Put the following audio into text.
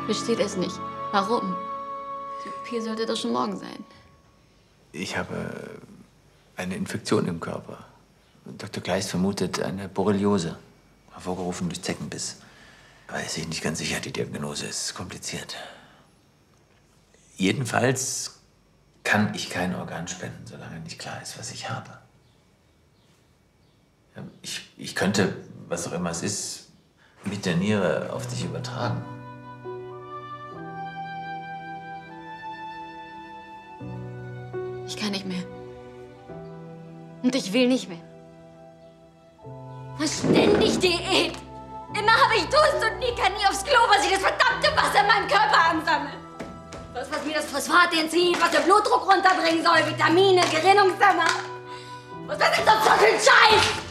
Versteht es nicht. Warum? Die OP sollte doch schon morgen sein. Ich habe eine Infektion im Körper. Dr. Kleist vermutet eine Borreliose, hervorgerufen durch Zeckenbiss. Aber er ist sich nicht ganz sicher, die Diagnose ist kompliziert. Jedenfalls kann ich kein Organ spenden, solange nicht klar ist, was ich habe. Ich könnte, was auch immer es ist, mit der Niere auf dich übertragen. Ich kann nicht mehr. Und ich will nicht mehr. Ständig Diät. Immer habe ich Durst und nie kann nie aufs Klo, weil sich das verdammte Wasser in meinem Körper ansammelt. Was mir das Phosphat entzieht, was den Blutdruck runterbringen soll, Vitamine, Gerinnungshemmer. Was ist denn das für ein Scheiß?